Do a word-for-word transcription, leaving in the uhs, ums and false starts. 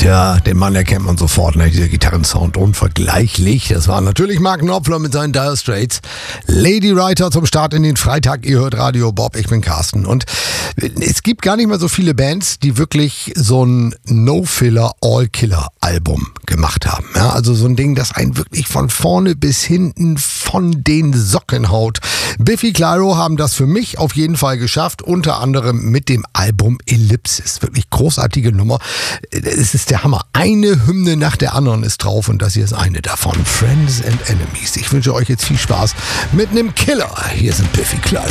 Tja, den Mann erkennt man sofort, ne? Dieser Gitarrensound unvergleichlich. Das war natürlich Mark Knopfler mit seinen Dire Straits. Lady Writer zum Start in den Freitag. Ihr hört Radio Bob, ich bin Carsten. Und es gibt gar nicht mehr so viele Bands, die wirklich so ein No-Filler, All-Killer-Album gemacht haben. Ja, also so ein Ding, das einen wirklich von vorne bis hinten von den Socken haut. Biffy Clyro haben das für mich auf jeden Fall geschafft, unter anderem mit dem Album Ellipsis. Wirklich großartige Nummer. Es ist der Hammer. Eine Hymne nach der anderen ist drauf und das hier ist eine davon. Friends and Enemies. Ich wünsche euch jetzt viel Spaß mit einem Killer. Hier sind Biffy Clyro.